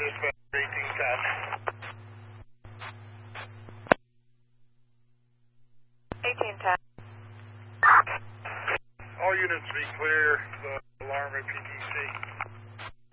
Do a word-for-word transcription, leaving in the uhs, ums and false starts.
dispatch eighteen ten. eighteen ten. All units be clear. The alarm at P T C.